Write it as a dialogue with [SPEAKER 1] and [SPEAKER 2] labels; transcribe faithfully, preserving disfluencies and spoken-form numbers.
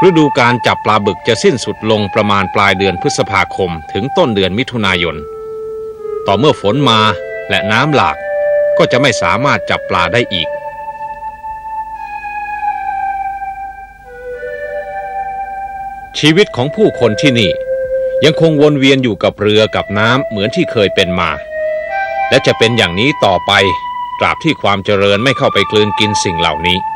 [SPEAKER 1] ฤดูการจับปลาบึกจะสิ้นสุดลงประมาณปลายเดือนพฤษภาคมถึงต้นเดือนมิถุนายนต่อเมื่อฝนมาและน้ำหลากก็จะไม่สามารถจับปลาได้อีกชีวิตของผู้คนที่นี่ยังคงวนเวียนอยู่กับเรือกับน้ำเหมือนที่เคยเป็นมาและจะเป็นอย่างนี้ต่อไปตราบที่ความเจริญไม่เข้าไปกลืนกินสิ่งเหล่านี้